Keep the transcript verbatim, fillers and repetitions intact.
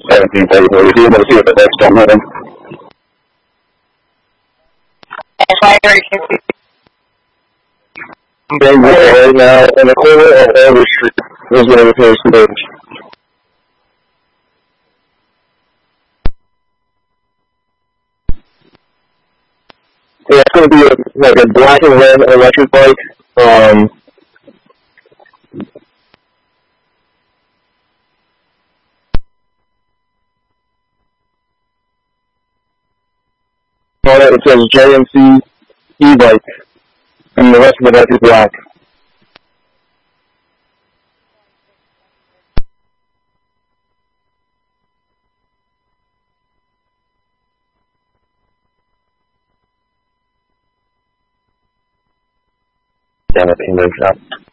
seventeen thirty-four. You'll be able to see what the deck's done with him. They are right now in the corner of Elder Street. Is where it appears to be. Yeah, it's going to be a, like a black and red electric bike. Um, on it, it says J M C e-bike, and the rest of the bike is black. Damn it, he moved up.